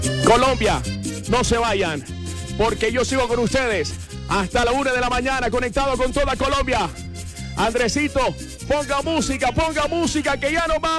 Colombia, no se vayan, porque yo sigo con ustedes hasta la 1 de la mañana, conectado con toda Colombia. Andresito, ponga música, que ya nos vamos.